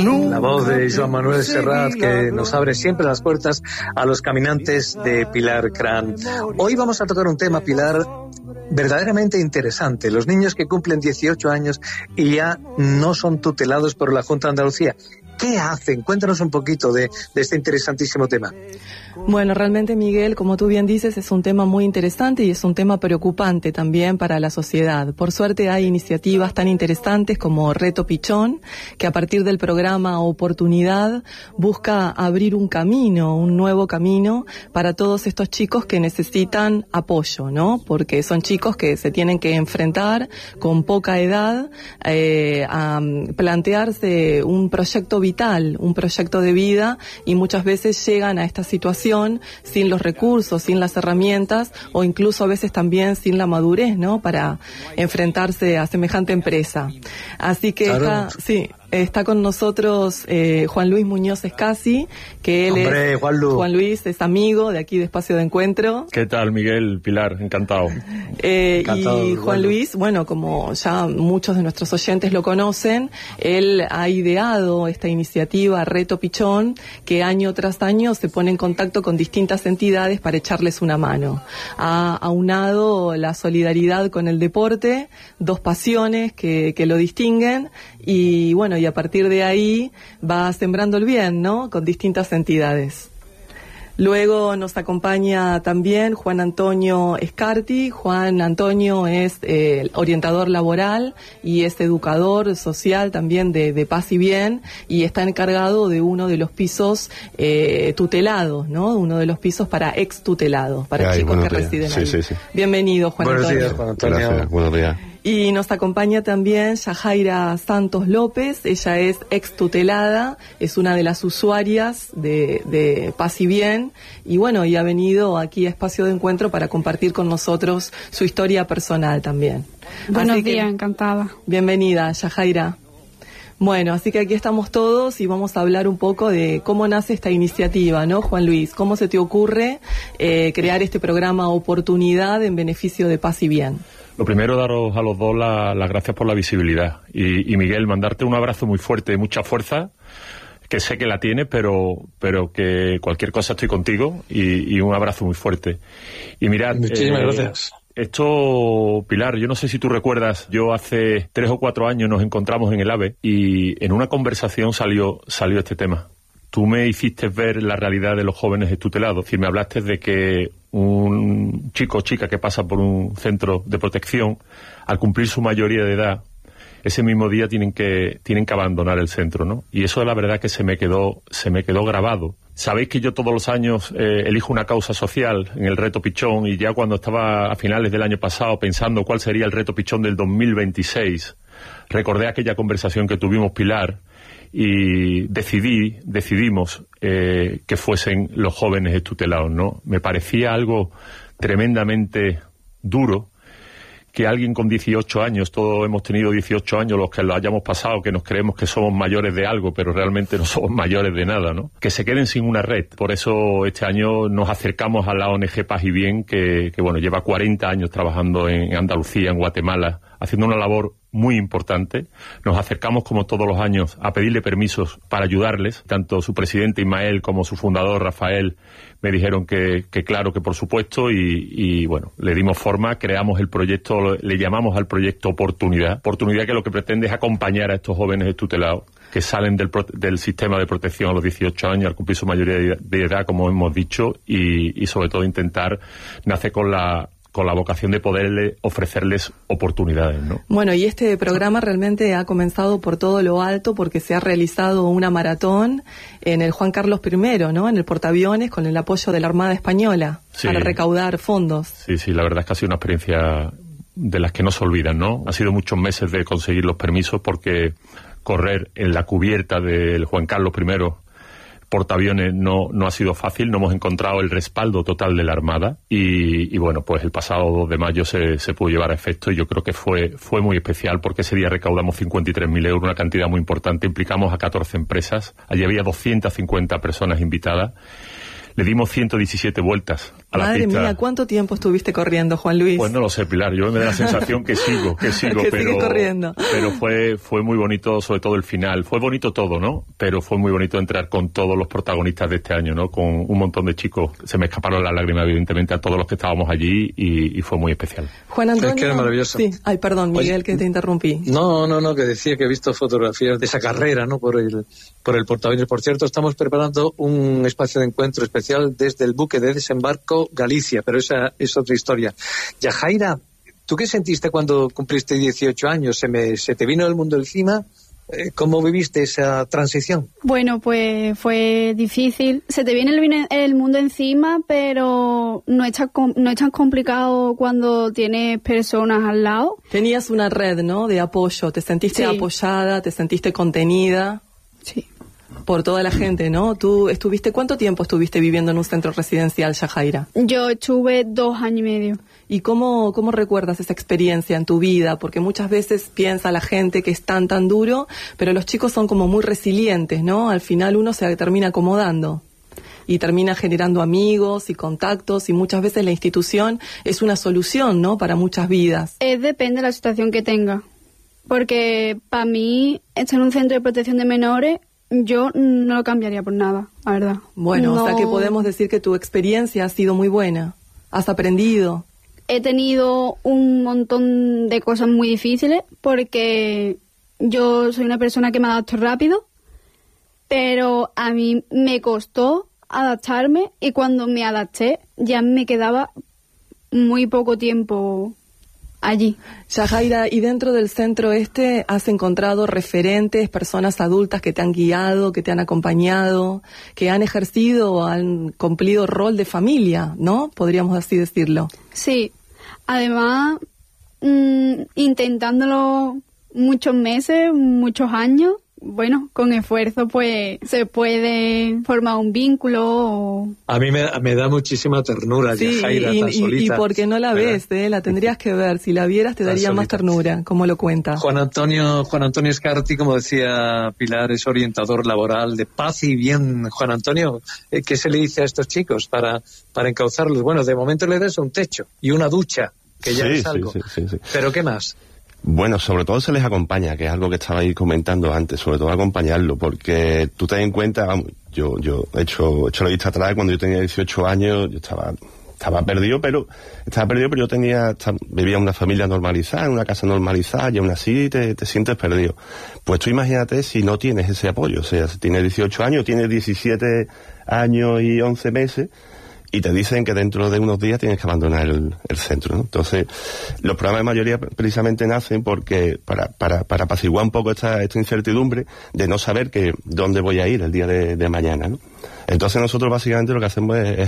La voz de Joan Manuel Serrat, que nos abre siempre las puertas a los caminantes de Pilar Cran. Hoy vamos a tocar un tema, Pilar, verdaderamente interesante. Los niños que cumplen 18 años y ya no son tutelados por la Junta de Andalucía. ¿Qué hacen? Cuéntanos un poquito de este interesantísimo tema. Bueno, realmente, Miguel, como tú bien dices, es un tema muy interesante y es un tema preocupante también para la sociedad. Por suerte hay iniciativas tan interesantes como Reto Pichón, que a partir del programa Oportunidad busca abrir un camino, un nuevo camino para todos estos chicos que necesitan apoyo, ¿no? Porque son chicos que se tienen que enfrentar con poca edad a plantearse un proyecto vital, un proyecto de vida, y muchas veces llegan a esta situación sin los recursos, sin las herramientas, o incluso a veces también sin la madurez, ¿no?, para enfrentarse a semejante empresa. Así que claro. Está con nosotros Juan Luis Muñoz Escasi, que él es Juan Luis es amigo de aquí de Espacio de Encuentro. ¿Qué tal, Miguel? Pilar, encantado. Encantado. Y Juan Luis, bueno, como ya muchos de nuestros oyentes lo conocen, él ha ideado esta iniciativa Reto Pichón, que año tras año se pone en contacto con distintas entidades para echarles una mano. Ha aunado la solidaridad con el deporte, dos pasiones que lo distinguen, y bueno, y a partir de ahí va sembrando el bien, ¿no?, con distintas entidades. Luego nos acompaña también Juan Antonio Escarti. Juan Antonio es orientador laboral y es educador social también de Paz y Bien, y está encargado de uno de los pisos tutelados, ¿no?, uno de los pisos para ex tutelados, para chicos que residen ahí. Sí. Bienvenido, Juan Antonio. Buenos días, Juan Antonio. Gracias, buenos días. Y nos acompaña también Yajaira Santos López. Ella es ex tutelada, es una de las usuarias de Paz y Bien, y bueno, y ha venido aquí a Espacio de Encuentro para compartir con nosotros su historia personal también. Buenos días, encantada. Bienvenida, Yajaira. Bueno, así que aquí estamos todos y vamos a hablar un poco de cómo nace esta iniciativa, ¿no, Juan Luis? ¿Cómo se te ocurre crear este programa Oportunidad en beneficio de Paz y Bien? Lo primero, daros a los dos las gracias por la visibilidad. Y Miguel, mandarte un abrazo muy fuerte, mucha fuerza, que sé que la tiene, pero que cualquier cosa estoy contigo, y un abrazo muy fuerte. Y mirad, muchísimas gracias. Esto, Pilar, yo no sé si tú recuerdas, yo hace 3 o 4 años nos encontramos en el AVE y en una conversación salió este tema. Tú me hiciste ver la realidad de los jóvenes tutelados, es decir, me hablaste de que un chico o chica que pasa por un centro de protección, al cumplir su mayoría de edad, ese mismo día tienen que abandonar el centro, ¿no? Y eso, la verdad, que se me quedó grabado. Sabéis que yo todos los años elijo una causa social en el Reto Pichón, y ya cuando estaba a finales del año pasado pensando cuál sería el Reto Pichón del 2026, recordé aquella conversación que tuvimos, Pilar, y decidimos que fuesen los jóvenes tutelados, ¿no? Me parecía algo tremendamente duro que alguien con 18 años, todos hemos tenido 18 años, los que lo hayamos pasado, que nos creemos que somos mayores de algo, pero realmente no somos mayores de nada, ¿no?, que se queden sin una red. Por eso este año nos acercamos a la ONG Paz y Bien, que bueno, lleva 40 años trabajando en Andalucía, en Guatemala, haciendo una labor muy importante. Nos acercamos, como todos los años, a pedirle permisos para ayudarles. Tanto su presidente Ismael como su fundador Rafael me dijeron que claro, que por supuesto, y bueno, le dimos forma, creamos el proyecto, le llamamos al proyecto Oportunidad, que lo que pretende es acompañar a estos jóvenes tutelados que salen del sistema de protección a los 18 años, al cumplir su mayoría de edad, como hemos dicho, y sobre todo intentar, nace con la vocación de poder ofrecerles oportunidades, ¿no? Bueno, y este programa realmente ha comenzado por todo lo alto, porque se ha realizado una maratón en el Juan Carlos I, ¿no?, en el portaaviones, con el apoyo de la Armada Española, sí, para recaudar fondos. Sí, la verdad es que ha sido una experiencia de las que no se olvidan, ¿no? Ha sido muchos meses de conseguir los permisos, porque correr en la cubierta del Juan Carlos I portaaviones no ha sido fácil. No hemos encontrado el respaldo total de la Armada y bueno, pues el pasado 2 de mayo se pudo llevar a efecto, y yo creo que fue muy especial, porque ese día recaudamos 53.000 euros, una cantidad muy importante. Implicamos a 14 empresas, allí había 250 personas invitadas, le dimos 117 vueltas Madre mía, ¿cuánto tiempo estuviste corriendo, Juan Luis? Pues no lo sé, Pilar, yo me da la sensación que sigo, que pero sigue corriendo. Pero fue muy bonito, sobre todo el final. Fue bonito todo, ¿no? Pero fue muy bonito entrar con todos los protagonistas de este año, ¿no? Con un montón de chicos. Se me escaparon las lágrimas, evidentemente, a todos los que estábamos allí y fue muy especial. Juan Antonio. Es que era maravilloso. Sí. Ay, perdón, Miguel, Oye, que te interrumpí. No, que decía que he visto fotografías de esa carrera, ¿no? Por el portaaviones. Por cierto, estamos preparando un espacio de encuentro especial desde el buque de desembarco Galicia, pero esa es otra historia. Yajaira, ¿tú qué sentiste cuando cumpliste 18 años? ¿Se te vino el mundo encima? ¿Cómo viviste esa transición? Bueno, pues fue difícil. Se te viene el mundo encima, pero no es tan complicado cuando tienes personas al lado. Tenías una red, ¿no?, de apoyo. ¿Te sentiste apoyada? ¿Te sentiste contenida? Sí. Por toda la gente, ¿no? ¿Cuánto tiempo estuviste viviendo en un centro residencial, Yajaira? Yo estuve 2 años y medio. ¿Y cómo recuerdas esa experiencia en tu vida? Porque muchas veces piensa la gente que es tan duro, pero los chicos son como muy resilientes, ¿no? Al final uno se termina acomodando y termina generando amigos y contactos, y muchas veces la institución es una solución, ¿no?, para muchas vidas. Depende de la situación que tenga. Porque para mí, estar en un centro de protección de menores, yo no lo cambiaría por nada, la verdad. Bueno, no. O sea que podemos decir que tu experiencia ha sido muy buena. ¿Has aprendido? He tenido un montón de cosas muy difíciles porque yo soy una persona que me adapto rápido, pero a mí me costó adaptarme, y cuando me adapté ya me quedaba muy poco tiempo allí. Yajaira, ¿y dentro del centro has encontrado referentes, personas adultas que te han guiado, que te han acompañado, que han ejercido o han cumplido rol de familia, ¿no? Podríamos así decirlo. Sí, además, intentándolo muchos meses, muchos años, bueno, con esfuerzo pues se puede formar un vínculo. A mí me da muchísima ternura, sí, Yajaira, tan solita. Y porque no la ves, la tendrías que ver. Si la vieras te daría más ternura, como lo cuenta. Juan Antonio Escarti, como decía Pilar, es orientador laboral de paz y bien. Juan Antonio, ¿qué se le dice a estos chicos para encauzarlos? Bueno, de momento le das un techo y una ducha, que ya es algo. Sí. Pero ¿qué más? Bueno, sobre todo se les acompaña, que es algo que estabais comentando antes, sobre todo acompañarlo, porque tú te das en cuenta, vamos, yo he hecho la vista atrás. Cuando yo tenía 18 años, yo estaba perdido, pero yo vivía en una familia normalizada, en una casa normalizada, y aún así te sientes perdido. Pues tú imagínate si no tienes ese apoyo, o sea, si tienes 18 años, tienes 17 años y 11 meses, y te dicen que dentro de unos días tienes que abandonar el centro, ¿no? Entonces, los programas de mayoría precisamente nacen porque para apaciguar un poco esta incertidumbre de no saber dónde voy a ir el día de mañana, ¿no? Entonces nosotros básicamente lo que hacemos es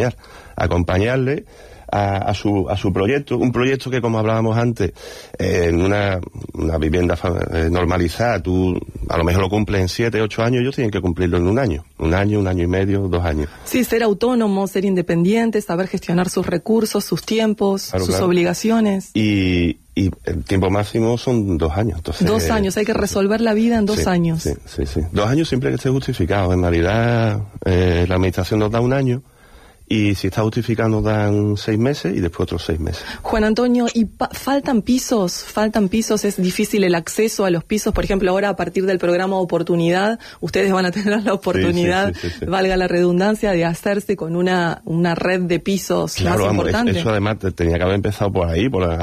acompañarle a su proyecto, un proyecto que, como hablábamos antes, en una vivienda normalizada, tú a lo mejor lo cumples en 7, 8 años, ellos tienen que cumplirlo en un año y medio, 2 años. Sí, ser autónomo, ser independiente, saber gestionar sus recursos, sus tiempos, sus obligaciones. Y el tiempo máximo son 2 años. Entonces, 2 años, hay que resolver la vida en 2 años. Sí. 2 años siempre que esté justificado. En realidad, la administración nos da 1 año, y si está justificado nos dan 6 meses y después otros 6 meses. Juan Antonio, ¿y faltan pisos? ¿Es difícil el acceso a los pisos? Por ejemplo, ahora a partir del programa Oportunidad, ustedes van a tener la oportunidad, sí. Valga la redundancia, de hacerse con una red de pisos más importante. Eso además tenía que haber empezado por ahí, por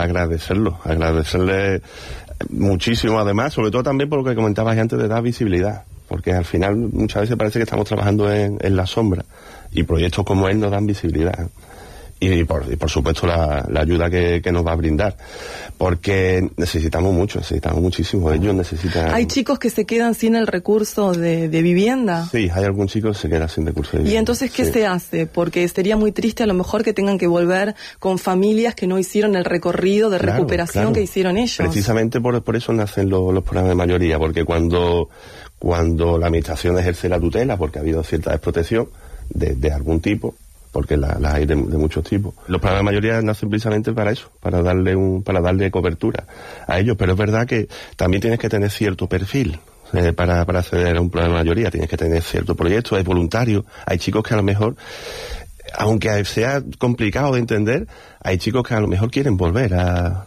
agradecerle muchísimo, además, sobre todo también por lo que comentabas antes de dar visibilidad, porque al final muchas veces parece que estamos trabajando en la sombra, y proyectos como él nos dan visibilidad, y por supuesto la ayuda que nos va a brindar, porque necesitamos muchísimo. Ellos necesitan. ¿Hay chicos que se quedan sin el recurso de vivienda? Sí, hay algún chico que se queda sin recurso de vivienda. ¿Y entonces qué se hace? Porque sería muy triste a lo mejor que tengan que volver con familias que no hicieron el recorrido de recuperación que hicieron ellos. Precisamente por eso nacen los programas de mayoría, porque cuando la administración ejerce la tutela, porque ha habido cierta desprotección de algún tipo, porque las hay de muchos tipos. Los programas de mayoría nacen precisamente para eso, para darle cobertura a ellos, pero es verdad que también tienes que tener cierto perfil para acceder a un programa de mayoría. Tienes que tener cierto proyecto, hay voluntarios, hay chicos que a lo mejor aunque sea complicado de entender, hay chicos que a lo mejor quieren volver a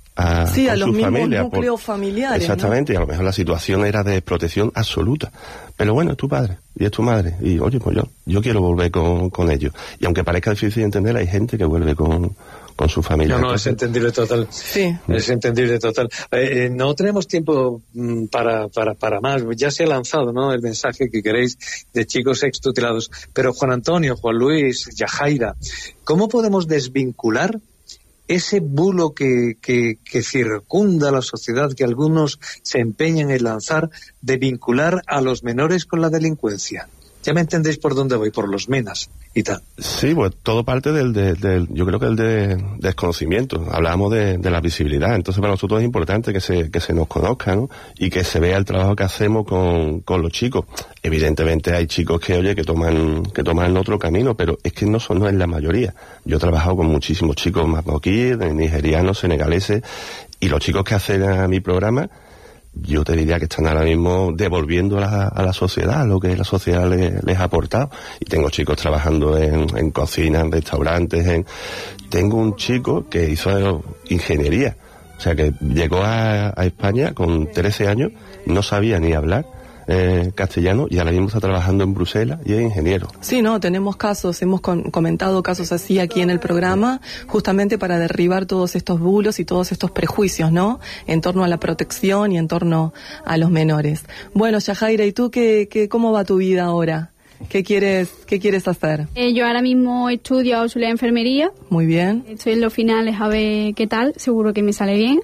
los mismos núcleos familiares. Exactamente, ¿no? Y a lo mejor la situación era de desprotección absoluta. Pero bueno, es tu padre y es tu madre. Y oye, pues yo quiero volver con ellos. Y aunque parezca difícil de entender, hay gente que vuelve con su familia. No, es entendible total. Sí. Es entendible total. No tenemos tiempo para más. Ya se ha lanzado, ¿no?, el mensaje que queréis de chicos extutelados. Pero Juan Antonio, Juan Luis, Yajaira, ¿cómo podemos desvincular ese bulo que circunda la sociedad, que algunos se empeñan en lanzar, de vincular a los menores con la delincuencia? Ya me entendéis por dónde voy, por los menas y tal. Sí, pues todo parte yo creo que el de desconocimiento. Hablábamos de la visibilidad, entonces para nosotros es importante que se nos conozca, ¿no? Y que se vea el trabajo que hacemos con los chicos. Evidentemente hay chicos que toman otro camino, pero es que no es la mayoría. Yo he trabajado con muchísimos chicos marroquíes, nigerianos, senegaleses, y los chicos que hacen a mi programa, yo te diría que están ahora mismo devolviendo a la sociedad lo que la sociedad les ha aportado. Y tengo chicos trabajando en cocina, en restaurantes. Tengo un chico que hizo ingeniería, o sea que llegó a España con 13 años, no sabía ni hablar castellano, y ahora mismo está trabajando en Bruselas y es ingeniero. Sí, no, tenemos casos, hemos comentado casos así aquí en el programa, justamente para derribar todos estos bulos y todos estos prejuicios, ¿no?, en torno a la protección y en torno a los menores. Bueno, Yajaira, ¿y tú cómo va tu vida ahora? ¿Qué quieres hacer? Yo ahora mismo estudio auxiliar de enfermería. Muy bien. Estoy en los finales a ver qué tal, seguro que me sale bien.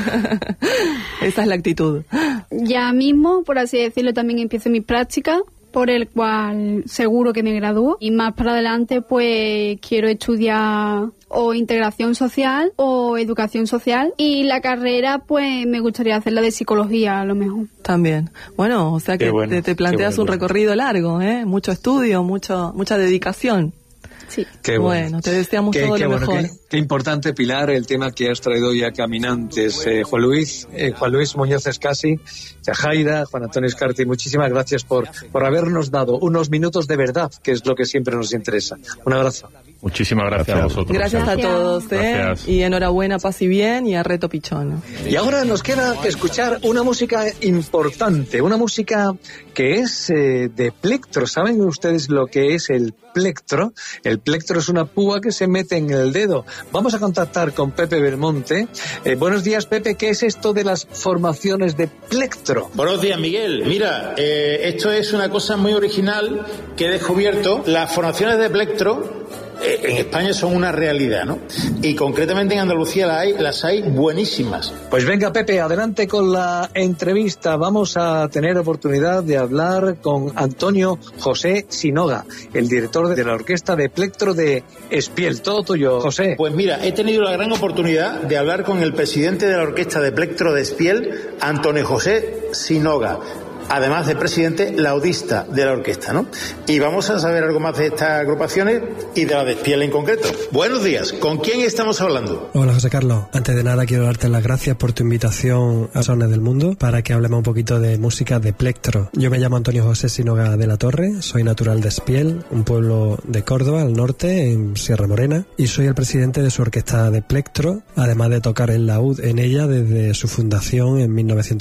Esa es la actitud. Ya mismo, por así decirlo, también empiezo mis prácticas, por el cual seguro que me gradúo. Y más para adelante, pues quiero estudiar o integración social o educación social. Y la carrera, pues me gustaría hacerla de psicología a lo mejor. También. Bueno, o sea que te planteas un recorrido largo, ¿eh? Mucho estudio, mucha dedicación. Sí. Qué bueno, te deseamos todo lo mejor. Qué importante, Pilar, el tema que has traído hoy a Caminantes. Juan Luis Muñoz Escasi, Yajaira, Juan Antonio Escarti, muchísimas gracias por habernos dado unos minutos de verdad, que es lo que siempre nos interesa. Un abrazo. Muchísimas gracias a vosotros. Gracias a todos, Gracias. Y enhorabuena, paz y bien, y a Reto Pichón. Y ahora nos queda escuchar una música importante, una música que es de plectro. ¿Saben ustedes lo que es el plectro? El plectro es una púa que se mete en el dedo. Vamos a contactar con Pepe Belmonte. Buenos días, Pepe. ¿Qué es esto de las formaciones de plectro? Buenos días, Miguel. Mira, esto es una cosa muy original que he descubierto. Las formaciones de plectro en España son una realidad, ¿no? Y concretamente en Andalucía las hay buenísimas. Pues venga, Pepe, adelante con la entrevista. Vamos a tener oportunidad de hablar con Antonio José Sinoga, el director de la Orquesta de Plectro de Espiel. Todo tuyo, José. Pues mira, he tenido la gran oportunidad de hablar con el presidente de la Orquesta de Plectro de Espiel, Antonio José Sinoga, además de presidente laudista de la orquesta, ¿no? Y vamos a saber algo más de estas agrupaciones y de la de Espiel en concreto. Buenos días, ¿con quién estamos hablando? Hola, José Carlos. Antes de nada quiero darte las gracias por tu invitación a Sones del Mundo para que hablemos un poquito de música de plectro. Yo me llamo Antonio José Sinoga de la Torre, soy natural de Espiel, un pueblo de Córdoba, al norte, en Sierra Morena, y soy el presidente de su orquesta de plectro, además de tocar el laúd en ella desde su fundación en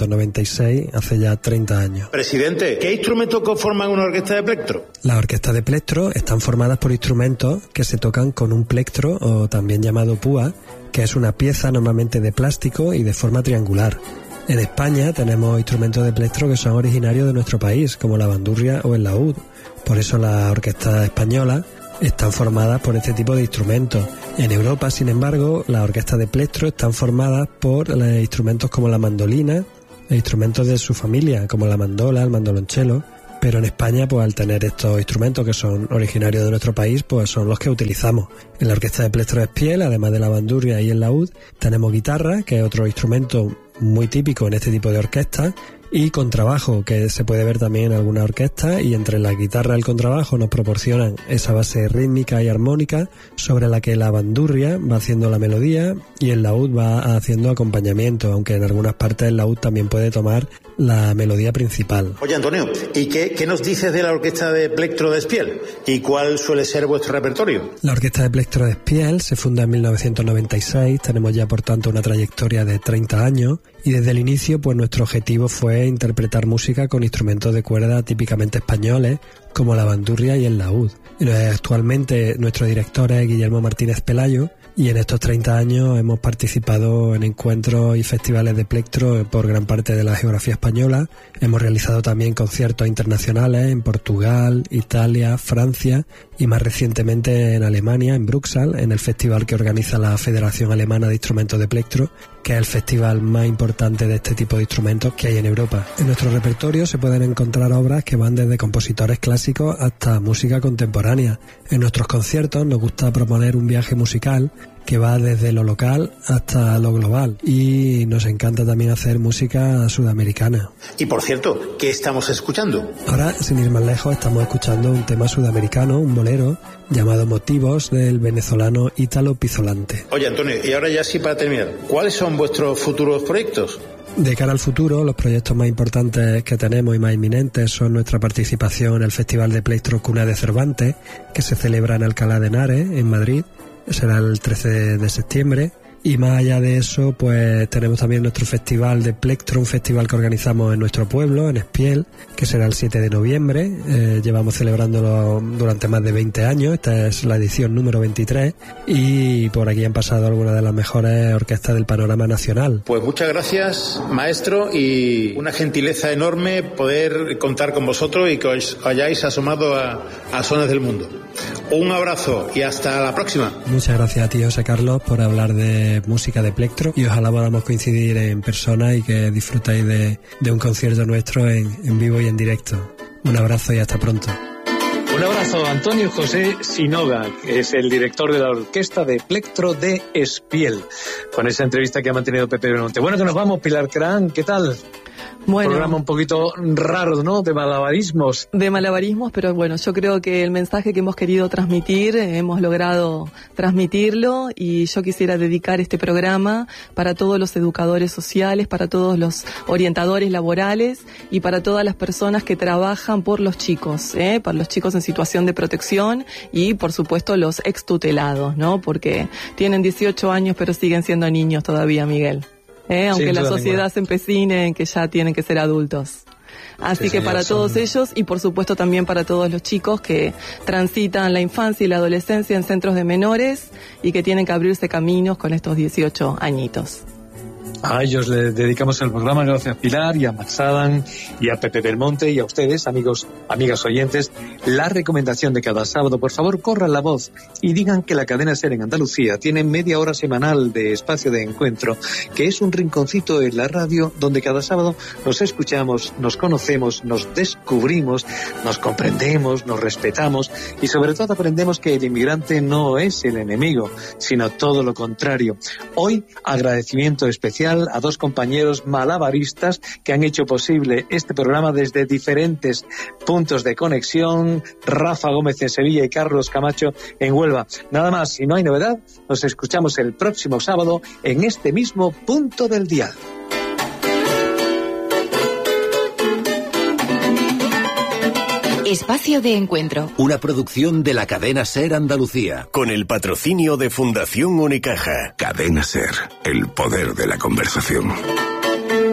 1996, hace ya 30 años. Presidente, ¿qué instrumentos conforman una orquesta de plectro? Las orquestas de plectro están formadas por instrumentos que se tocan con un plectro, o también llamado púa, que es una pieza normalmente de plástico y de forma triangular. En España tenemos instrumentos de plectro que son originarios de nuestro país, como la bandurria o el laúd. Por eso las orquestas españolas están formadas por este tipo de instrumentos. En Europa, sin embargo, las orquestas de plectro están formadas por instrumentos como la mandolina, e instrumentos de su familia, como la mandola, el mandolonchelo, pero en España, pues al tener estos instrumentos que son originarios de nuestro país, pues son los que utilizamos. En la orquesta de plectro de Espiel, además de la bandurria y el laúd, tenemos guitarra, que es otro instrumento muy típico en este tipo de orquestas, y contrabajo, que se puede ver también en alguna orquesta, y entre la guitarra y el contrabajo nos proporcionan esa base rítmica y armónica sobre la que la bandurria va haciendo la melodía y el laúd va haciendo acompañamiento, aunque en algunas partes el laúd también puede tomar la melodía principal. Oye, Antonio, ¿y qué nos dices de la Orquesta de Plectro de Espiel? ¿Y cuál suele ser vuestro repertorio? La Orquesta de Plectro de Espiel se funda en 1996, tenemos ya por tanto una trayectoria de 30 años y desde el inicio pues nuestro objetivo fue interpretar música con instrumentos de cuerda típicamente españoles como la bandurria y el laúd. Actualmente nuestro director es Guillermo Martínez Pelayo y en estos 30 años hemos participado en encuentros y festivales de plectro por gran parte de la geografía española. Hemos realizado también conciertos internacionales en Portugal, Italia, Francia y más recientemente en Alemania, en Bruxelles, en el festival que organiza la Federación Alemana de Instrumentos de Plectro, que es el festival más importante de este tipo de instrumentos que hay en Europa. En nuestro repertorio se pueden encontrar obras que van desde compositores clásicos hasta música contemporánea. En nuestros conciertos nos gusta proponer un viaje musical que va desde lo local hasta lo global y nos encanta también hacer música sudamericana. Y por cierto, ¿qué estamos escuchando? Ahora, sin ir más lejos, estamos escuchando un tema sudamericano, un bolero llamado Motivos del venezolano Ítalo Pizzolante. Oye, Antonio, y ahora ya sí para terminar, ¿cuáles son vuestros futuros proyectos? De cara al futuro, los proyectos más importantes que tenemos y más inminentes son nuestra participación en el Festival de Plectro Cuna de Cervantes, que se celebra en Alcalá de Henares, en Madrid. Será el 13 de septiembre. Y más allá de eso, pues tenemos también nuestro festival de Plectro, un festival que organizamos en nuestro pueblo, en Espiel, que será el 7 de noviembre. Llevamos celebrándolo durante más de 20 años, esta es la edición número 23, y por aquí han pasado algunas de las mejores orquestas del panorama nacional. Pues muchas gracias, maestro, y una gentileza enorme poder contar con vosotros y que os hayáis asomado a Sones del Mundo. Un abrazo y hasta la próxima. Muchas gracias a ti, José Carlos, por hablar de música de plectro y ojalá podamos coincidir en persona y que disfrutéis de un concierto nuestro en vivo y en directo. Un abrazo y hasta pronto. Un abrazo a Antonio José Sinoga, que es el director de la Orquesta de Plectro de Espiel, con esa entrevista que ha mantenido Pepe Belmonte. Bueno, que nos vamos, Pilar Crán, ¿qué tal? Bueno, programa un poquito raro, ¿no? De malabarismos. De malabarismos, pero bueno, yo creo que el mensaje que hemos querido transmitir, hemos logrado transmitirlo y yo quisiera dedicar este programa para todos los educadores sociales, para todos los orientadores laborales y para todas las personas que trabajan por los chicos, para los chicos en situación de protección y por supuesto los extutelados, ¿no? Porque tienen 18 años pero siguen siendo niños todavía, Miguel. Aunque la sociedad se empecine en que ya tienen que ser adultos. Así que para todos ellos y por supuesto también para todos los chicos que transitan la infancia y la adolescencia en centros de menores y que tienen que abrirse caminos con estos 18 añitos. A ellos les dedicamos el programa, gracias a Pilar y a Max Adam y a Pepe Belmonte y a ustedes, amigos, amigas oyentes, la recomendación de cada sábado. Por favor, corran la voz y digan que la cadena SER en Andalucía tiene media hora semanal de espacio de encuentro, que es un rinconcito en la radio donde cada sábado nos escuchamos, nos conocemos, nos descubrimos, nos comprendemos, nos respetamos y sobre todo aprendemos que el inmigrante no es el enemigo, sino todo lo contrario. Hoy, agradecimiento especial a dos compañeros malabaristas que han hecho posible este programa desde diferentes puntos de conexión, Rafa Gómez en Sevilla y Carlos Camacho en Huelva. Nada más, si no hay novedad, nos escuchamos el próximo sábado en este mismo punto del dial. Espacio de Encuentro. Una producción de la cadena SER Andalucía. Con el patrocinio de Fundación Unicaja. Cadena SER. El poder de la conversación.